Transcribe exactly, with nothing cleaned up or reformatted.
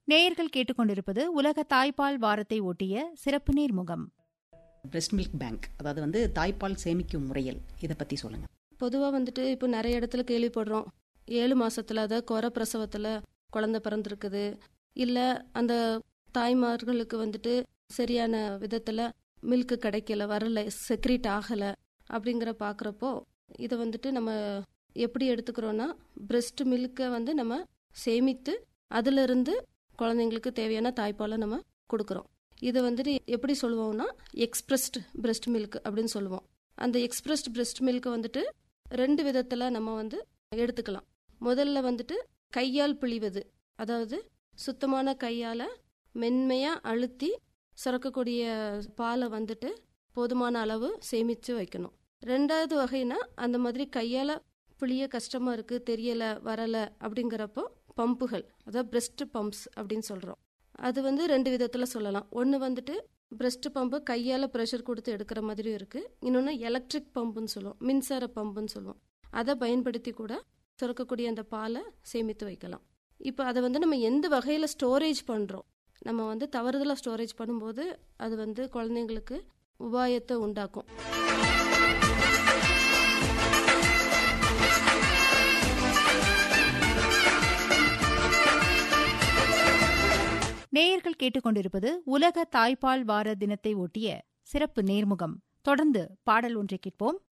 நேயர்கள் கேட்டுக்கொண்டிருப்பது உலக தாய்ப்பால் வாரத்தை ஒட்டிய சிறப்பு நேர்முகம். பிரெஸ்ட் மில்க் பேங்க், அதாவது வந்து தாய்ப்பால் சேமிக்கும் முறையில், இதை பற்றி சொல்லுங்கள். பொதுவாக வந்துட்டு இப்போ நிறைய இடத்துல கேள்விப்படுறோம், ஏழு மாசத்துல அதாவது குறை பிரசவத்தில் குழந்தை பிறந்திருக்குது, இல்லை அந்த தாய்மார்களுக்கு வந்துட்டு சரியான விதத்தில் மில்க்கு கிடைக்கல, வரல, செக்ரீட் ஆகலை அப்படிங்கிற பார்க்குறப்போ இதை வந்துட்டு நம்ம எப்படி எடுத்துக்கிறோன்னா, பிரெஸ்ட் மில்க்கை வந்து நம்ம சேமித்து அதிலிருந்து குழந்தைங்களுக்கு தேவையான தாய்ப்பாலை நம்ம கொடுக்குறோம். இதை வந்துட்டு எப்படி சொல்லுவோம்னா எக்ஸ்பிரஸ்ட் பிரெஸ்ட் மில்க் அப்படின்னு சொல்லுவோம். அந்த எக்ஸ்பிரஸ்ட் பிரெஸ்ட் மில்க்கை வந்துட்டு ரெண்டு விதத்தில் நம்ம வந்து எடுத்துக்கலாம். முதல்ல வந்துட்டு கையால் பிழிவது, அதாவது சுத்தமான கையால் மென்மையாக அழுத்தி சுரக்கக்கூடிய பாலை வந்துட்டு போதுமான அளவு சேமித்து வைக்கணும். ரெண்டாவது வகைனா அந்த மாதிரி கையால் பிழிய கஷ்டமாக இருக்குது, தெரியலை, வரலை அப்படிங்கிறப்போ பம்புகள், அதாவது பிரெஸ்ட் பம்ப்ஸ் அப்படின்னு சொல்கிறோம். அது வந்து ரெண்டு விதத்தில் சொல்லலாம். ஒன்று வந்துட்டு பிரெஸ்ட் பம்பு கையால் ப்ரெஷர் கொடுத்து எடுக்கிற மாதிரியும் இருக்குது. இன்னொன்று எலக்ட்ரிக் பம்புன்னு சொல்லுவோம், மின்சார பம்புன்னு சொல்லுவோம். அதை பயன்படுத்தி கூட சுரக்கக்கூடிய அந்த பாலை சேமித்து வைக்கலாம். இப்போ அதை வந்து நம்ம எந்த வகையில் ஸ்டோரேஜ் பண்ணுறோம், நம்ம வந்து தவறுதலாக ஸ்டோரேஜ் பண்ணும்போது அது வந்து குழந்தைங்களுக்கு உபாயத்தை உண்டாக்கும். நேயர்கள் கேட்டுக்கொண்டிருப்பது உலக தாய்ப்பால் வார தினத்தை ஒட்டிய சிறப்பு நேர்முகம். தொடர்ந்து பாடல் ஒன்றை கேட்போம்.